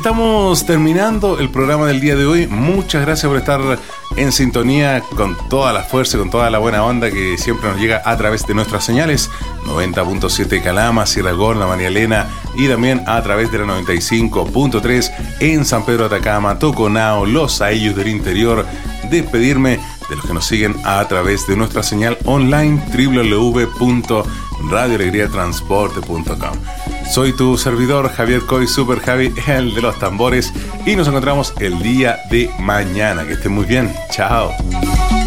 estamos terminando el programa del día de hoy. Muchas gracias por estar en sintonía con toda la fuerza, con toda la buena onda que siempre nos llega a través de nuestras señales 90.7 Calama, Sierra Gorda, María Elena, y también a través de la 95.3 en San Pedro de Atacama, Toconao, Los Aillos del Interior. Despedirme de los que nos siguen a través de nuestra señal online www.radioalegriatransporte.com. Soy tu servidor Javier Coy, Super Javi, el de los tambores, y nos encontramos el día de mañana. Que estén muy bien. Chao.